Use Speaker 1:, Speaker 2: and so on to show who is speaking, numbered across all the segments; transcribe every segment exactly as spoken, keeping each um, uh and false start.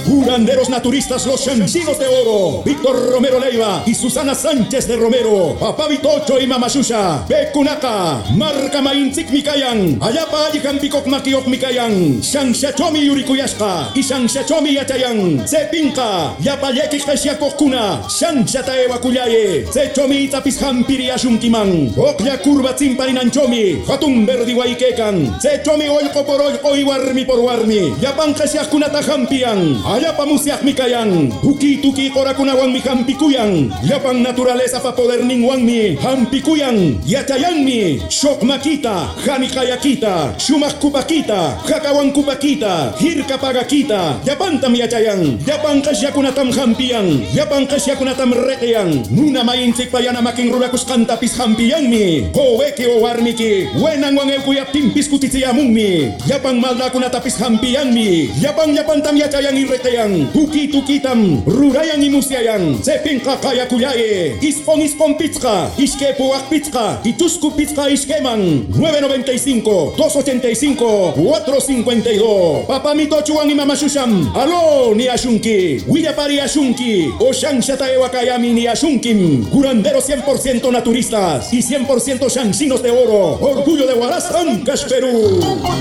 Speaker 1: Curanderos naturistas los chanchinos de oro. Víctor Romero Leiva y Susana Sánchez de Romero. Papá Vitocho y Mama Shusha. Bekunaka. Marca Mainzik Mikayan. Ayapa Ayikampikok Makiok Mikayan. Shanshachomi Yurikuyashka. Y Shanshachomi Yachayan. Sepinka. Yapayeki Kashiakokuna. Shanshataewa Kuyaye. Sechomi Itapis Hampiri Ashunkiman. Okya Kurba Zimparinanchomi. Hatun Verdi Waikekan. Sechomi Oiko por Oiko y Warmi por Warmi. Yapan Kashiakunata Hampian. Ayapa Musiak Mikayan. Uki Tuki Korakunawan mi Hampikuyan. Yapan naturaleza pa poder ningwan mi. Hampikuyan. Yachayan mi. Shok Makita. Hanikayakita. Shumak Kupakita. Hakawan Kupakita. Hirka Pagakita. Yapanta mi Yachayan. Yapan Kashiakunatam Hampian. Yapan Kashiakunatam Reteyan. Nuna Mainzik Payana Makin Rulakus Kantapis Hampian mi. Hoeke o Warmiki. Wenang Wang Eukuyap Timpis Kutitiamun mi. Yapan Maldakunatapis Hampian mi. Yapan Yapantam Yachayan Irreteyan. Tuki Tukitam. Rurayan y Musiayan. Sepinka Kaya Kuyaye. Ispon Ispon Pizka. Iskepuak Pizka. Itusku Pizka Iskeman. nueve noventa y cinco, dos ochenta y cinco, cuatro cincuenta y dos. Papá Mito Chuan y Mama Shusham. Aló ni Ashunki. Willapari Ashunki. Oshan Shataewa Kayami ni Ashunkim. Curanderos cien por ciento naturistas y cien por ciento shansinos de oro. Orgullo de Huaraz, Ancash, Perú.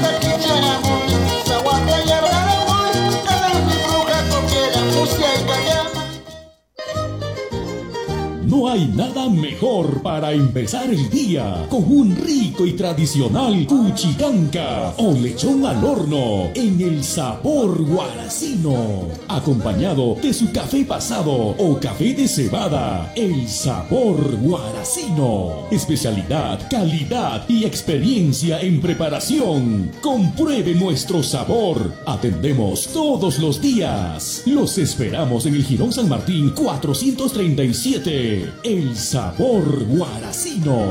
Speaker 2: No hay nada mejor para empezar el día con un rico y tradicional cuchicanca o lechón al horno en el sabor guaracino, acompañado de su café pasado o café de cebada. El sabor guaracino, especialidad, calidad y experiencia en preparación. Compruebe nuestro sabor. Atendemos todos los días. Los esperamos en el Jirón San Martín cuatrocientos treinta y siete. El sabor guaracino.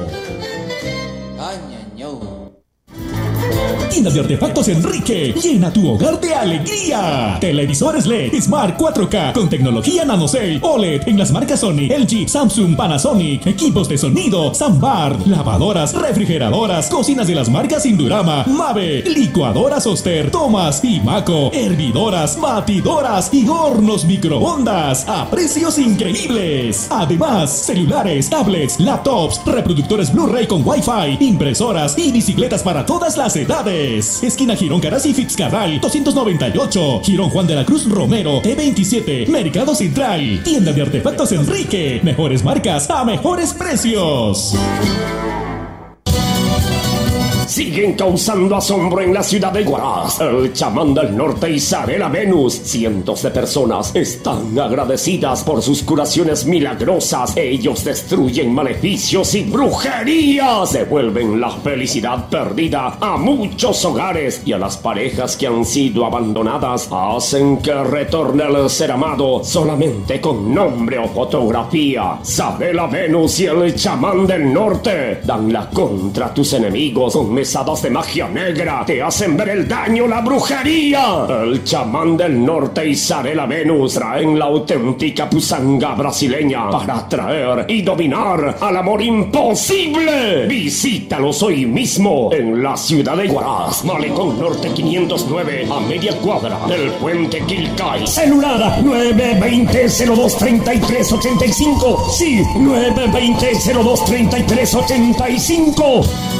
Speaker 2: Tienda de artefactos Enrique, llena tu hogar de alegría. Televisores L E D Smart cuatro K con tecnología NanoCell O L E D en las marcas Sony, L G, Samsung, Panasonic. Equipos de sonido Soundbar, lavadoras, refrigeradoras, cocinas de las marcas Indurama, Mave, licuadoras Oster, Thomas y Maco, hervidoras, batidoras y hornos microondas a precios increíbles. Además, celulares, tablets, laptops, reproductores Blu-ray con Wi-Fi, impresoras y bicicletas para todas las edades. Esquina Girón Caras y Fitzcarral doscientos noventa y ocho, Girón Juan de la Cruz Romero T veintisiete, Mercado Central. Tienda de artefactos Enrique, mejores marcas a mejores precios.
Speaker 3: Siguen causando asombro en la ciudad de Huaraz. El chamán del norte Isabela Venus. Cientos de personas están agradecidas por sus curaciones milagrosas. Ellos destruyen maleficios y brujerías. Devuelven la felicidad perdida a muchos hogares y a las parejas que han sido abandonadas. Hacen que retorne el ser amado solamente con nombre o fotografía. Isabela Venus y el chamán del norte dan la contra a tus enemigos con mesadas de magia negra. Te hacen ver el daño, la brujería. El chamán del norte Isabela Venus traen la auténtica pusanga brasileña para atraer y dominar al amor imposible. Visítalos hoy mismo en la ciudad de Huaraz, Malecón Norte quinientos nueve, a media cuadra del puente Quilcay. Celular nueve veinte, cero dos treinta y tres ochenta y cinco. Sí, nueve veinte, cero dos treinta y tres ochenta y cinco.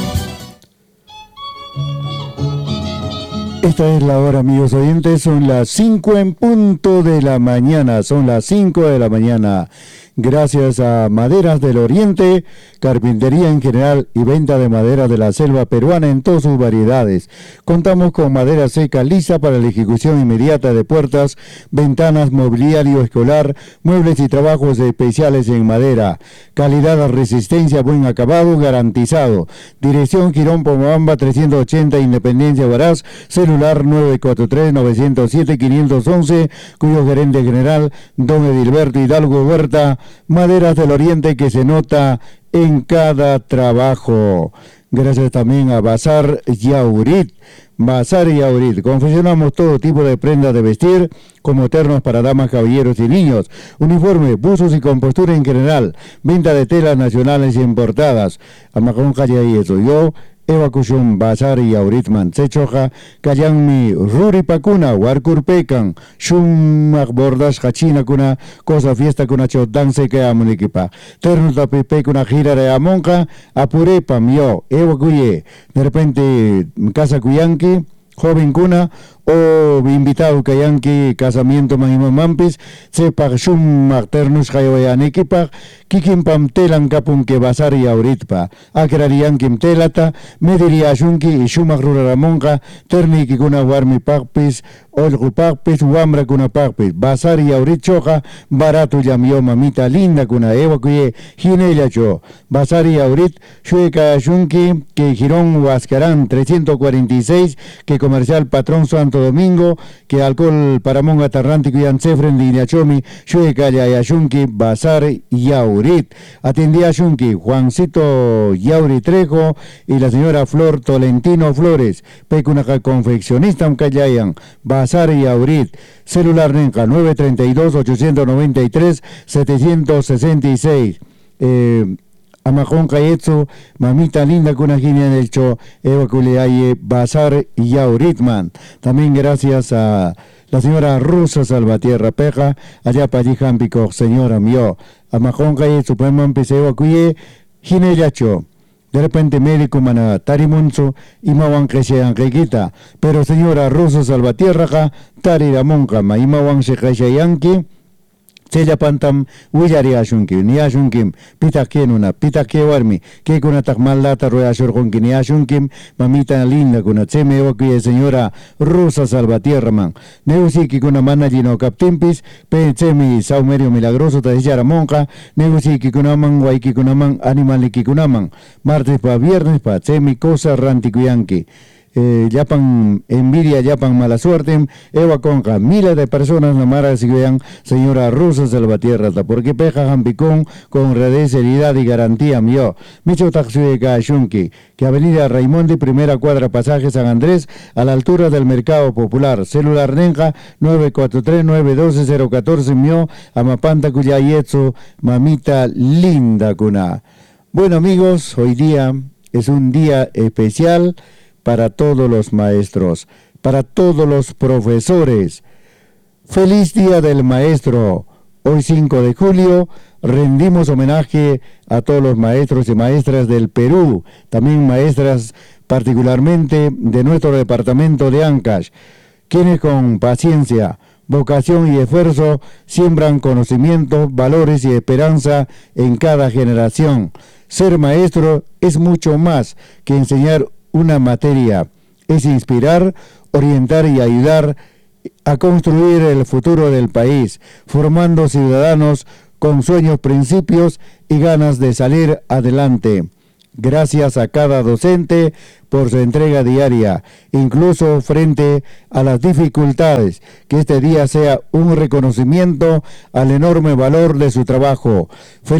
Speaker 4: Esta es la hora, amigos oyentes, son las cinco en punto de la mañana, son las cinco de la mañana. Gracias a Maderas del Oriente, carpintería en general y venta de madera de la selva peruana en todas sus variedades. Contamos con madera seca lisa para la ejecución inmediata de puertas, ventanas, mobiliario escolar, muebles y trabajos especiales en madera. Calidad, resistencia, buen acabado garantizado. Dirección Quirón Pomabamba trescientos ochenta, Independencia Huaraz, celular nueve cuatro tres, nueve cero siete, cinco uno uno, cuyo gerente general, don Edilberto Hidalgo Huerta. Maderas del Oriente, que se nota en cada trabajo. Gracias también a Bazar Yaurit. Bazar Yaurit. Confeccionamos todo tipo de prendas de vestir, como ternos para damas, caballeros y niños, uniformes, buzos y compostura en general. Venta de telas nacionales e importadas. Almacón Calle y eso. Yo evacuación basari yauritman sechoja kallanmi ruripakuna warkurpekan shumaq bordas hachinakuna cosa fiesta kunacho danse que amunikipa ternuta pepekuna girare amonka apurepam yo evacuye de repente casa kuyanki joven kuna o invitado kayanki casamiento mahimamampis sepak shumaq ternus hayawayanikipaq kikinpam telan kapun que basari yauritpa akrariyankim telata mediriashunki y shumaq ruraramonqa ternikikuna warmipaqpis ollqupaqpis wamrakunapaqpis basari yauritchoqa barato llamyo mamita linda kuna evacuye hinellacho basari yaurit shuekayashunki que Girón Huascarán trescientos cuarenta y seis que comercial Patrón Santo Domingo que alcohol para monga tarrántico y ancefren línea chomi shuekaya yashunki basar yaurit atendía shunki Juancito Yauri Trejo y la señora Flor Tolentino Flores pecunaca confeccionista uncayayan basar yaurit celular nenca nueve tres dos ocho nueve tres siete seis seis eh Amajón Cayetzo, mamita linda kuna genia del cho, Eva Culeaye, Bazar y Yauritman. También gracias a la señora Rosa Salvatierra Peja, allá para Jampico, señora mío. Amajón Cayetzo, pues man pese Eva Cuye, Ginellacho. De repente médico mana tarimunzo y mawan que sean requita. Pero señora Rosa Salvatierra, tari la monca, ma y mawan se yanki. Sella pantam willari ashunki ni ashunkim pita kenuna pita ke warmi que kuna takmalata roya shorgonki ni ashunkim mamita linda kuna tseme evacuye señora Rosa Salvatierra man neusiki kuna manallino captimpis pe tsemi saumerio milagroso ta yara monka neusiki kuna man waiki kuna man animaliki kuna man martes pa viernes pa tsemi cosa rantikuyanki Eh, yapan envidia, yapan mala suerte, Eva Conca, miles de personas namara siguen señora Rosa Salvatierra, porque peja Jampicón con redeceridad y garantía mío. Micho Taxueca Shunki, que avenida Raimondi, primera cuadra pasaje San Andrés, a la altura del Mercado Popular, celular Nenja nueve cuatro tres nueve uno dos cero uno cuatro mío, Amapanta Cuyayetzo, mamita linda cuna. Bueno amigos, hoy día es un día especial para todos los maestros, para todos los profesores. Feliz Día del Maestro. Hoy cinco de julio rendimos homenaje a todos los maestros y maestras del Perú, también maestras particularmente de nuestro departamento de Ancash, quienes con paciencia, vocación y esfuerzo siembran conocimiento, valores y esperanza en cada generación. Ser maestro es mucho más que enseñar una materia, es inspirar, orientar y ayudar a construir el futuro del país, formando ciudadanos con sueños, principios y ganas de salir adelante. Gracias a cada docente por su entrega diaria, incluso frente a las dificultades, que este día sea un reconocimiento al enorme valor de su trabajo.